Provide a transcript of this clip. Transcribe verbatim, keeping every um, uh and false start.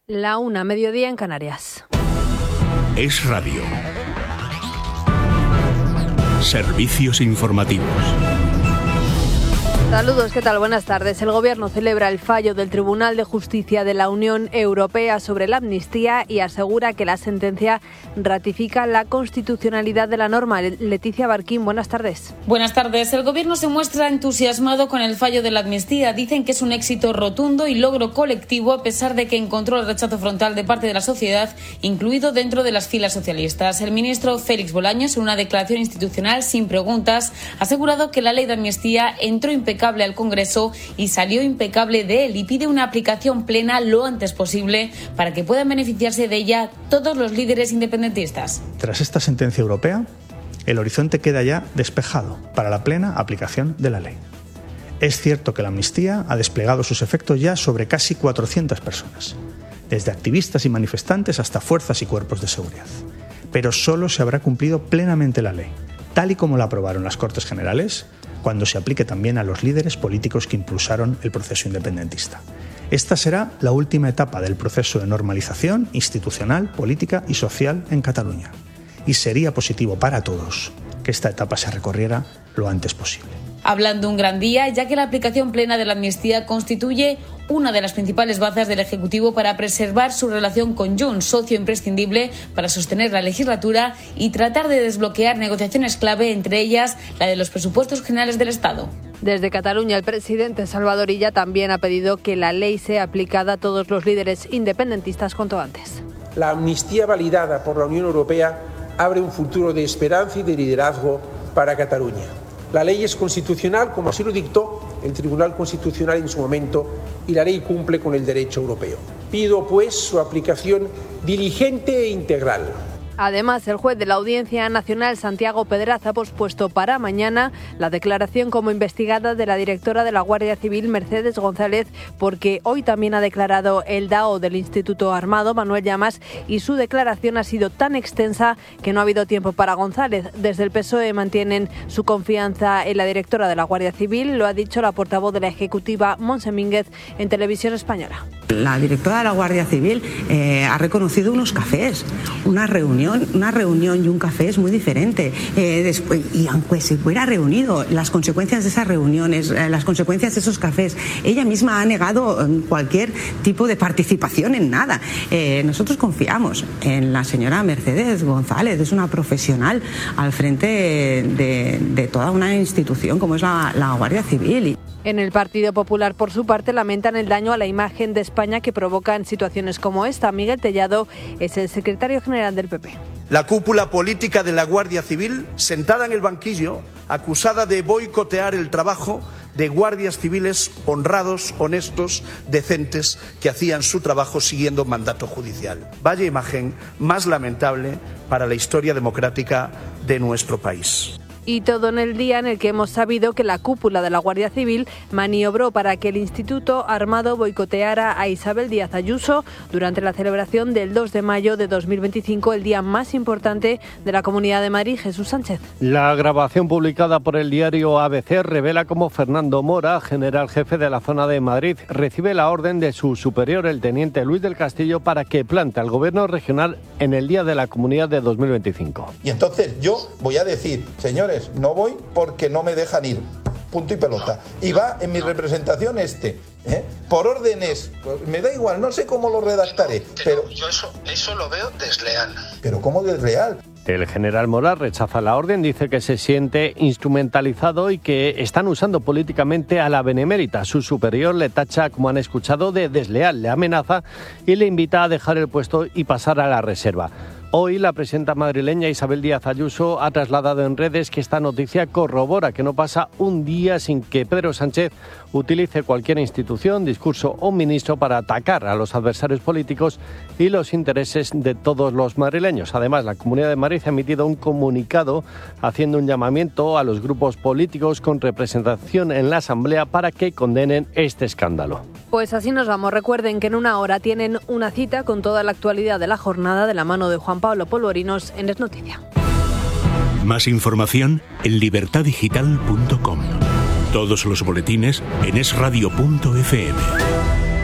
La una, mediodía en Canarias. Es Radio. Servicios informativos. Saludos, ¿qué tal? Buenas tardes. El Gobierno celebra el fallo del Tribunal de Justicia de la Unión Europea sobre la amnistía y asegura que la sentencia ratifica la constitucionalidad de la norma. Leticia Barquín, buenas tardes. Buenas tardes. El Gobierno se muestra entusiasmado con el fallo de la amnistía. Dicen que es un éxito rotundo y logro colectivo, a pesar de que encontró el rechazo frontal de parte de la sociedad, incluido dentro de las filas socialistas. El ministro Félix Bolaños, en una declaración institucional sin preguntas, ha asegurado que la ley de amnistía entró impecable al Congreso y salió impecable de él, y pide una aplicación plena lo antes posible para que puedan beneficiarse de ella todos los líderes independentistas. Tras esta sentencia europea, el horizonte queda ya despejado para la plena aplicación de la ley. Es cierto que la amnistía ha desplegado sus efectos ya sobre casi cuatrocientas personas, desde activistas y manifestantes hasta fuerzas y cuerpos de seguridad. Pero solo se habrá cumplido plenamente la ley, tal y como la aprobaron las Cortes Generales, cuando se aplique también a los líderes políticos que impulsaron el proceso independentista. Esta será la última etapa del proceso de normalización institucional, política y social en Cataluña. Y sería positivo para todos que esta etapa se recorriera lo antes posible. Hablan de un gran día, ya que la aplicación plena de la amnistía constituye una de las principales bazas del Ejecutivo para preservar su relación con Junts, socio imprescindible para sostener la legislatura y tratar de desbloquear negociaciones clave, entre ellas la de los presupuestos generales del Estado. Desde Cataluña, el presidente Salvador Illa también ha pedido que la ley sea aplicada a todos los líderes independentistas cuanto antes. La amnistía validada por la Unión Europea abre un futuro de esperanza y de liderazgo para Cataluña. La ley es constitucional, como así lo dictó el Tribunal Constitucional en su momento, y la ley cumple con el derecho europeo. Pido, pues, su aplicación diligente e integral. Además, el juez de la Audiencia Nacional, Santiago Pedraz, ha pospuesto para mañana la declaración como investigada de la directora de la Guardia Civil, Mercedes González, porque hoy también ha declarado el D A O del Instituto Armado, Manuel Llamas, y su declaración ha sido tan extensa que no ha habido tiempo para González. Desde el P S O E mantienen su confianza en la directora de la Guardia Civil, lo ha dicho la portavoz de la Ejecutiva, Montse Mínguez, en Televisión Española. La directora de la Guardia Civil eh, ha reconocido unos cafés, una reunión. Una reunión y un café es muy diferente. Eh, después, y aunque se hubiera reunido, las consecuencias de esas reuniones, eh, las consecuencias de esos cafés, ella misma ha negado eh, cualquier tipo de participación en nada. Eh, nosotros confiamos en la señora Mercedes González, es una profesional al frente de, de toda una institución como es la, la Guardia Civil. En el Partido Popular, por su parte, lamentan el daño a la imagen de España que provocan situaciones como esta. Miguel Tellado es el secretario general del P P. La cúpula política de la Guardia Civil, sentada en el banquillo, acusada de boicotear el trabajo de guardias civiles honrados, honestos, decentes, que hacían su trabajo siguiendo mandato judicial. Vaya imagen más lamentable para la historia democrática de nuestro país. Y todo en el día en el que hemos sabido que la cúpula de la Guardia Civil maniobró para que el Instituto Armado boicoteara a Isabel Díaz Ayuso durante la celebración del dos de mayo de dos mil veinticinco, el día más importante de la Comunidad de Madrid. Jesús Sánchez. La grabación publicada por el diario A B C revela cómo Fernando Mora, general jefe de la zona de Madrid, recibe la orden de su superior, el teniente Luis del Castillo, para que plante al gobierno regional en el Día de la Comunidad de dos mil veinticinco. Y entonces yo voy a decir, señores, no voy porque no me dejan ir, punto y pelota. Y va en mi representación este, ¿eh? Por órdenes, me da igual, no sé cómo lo redactaré, pero, pero yo eso, eso lo veo desleal. ¿Pero cómo desleal? El general Mora rechaza la orden, dice que se siente instrumentalizado y que están usando políticamente a la benemérita. Su superior le tacha, como han escuchado, de desleal, le amenaza y le invita a dejar el puesto y pasar a la reserva. Hoy la presidenta madrileña Isabel Díaz Ayuso ha trasladado en redes que esta noticia corrobora que no pasa un día sin que Pedro Sánchez utilice cualquier institución, discurso o ministro para atacar a los adversarios políticos y los intereses de todos los madrileños. Además, la Comunidad de Madrid ha emitido un comunicado haciendo un llamamiento a los grupos políticos con representación en la Asamblea para que condenen este escándalo. Pues así nos vamos. Recuerden que en una hora tienen una cita con toda la actualidad de la jornada de la mano de Juan Pablo Polvorinos en Es Noticia. Más información en libertad digital punto com. Todos los boletines en es radio punto efe eme.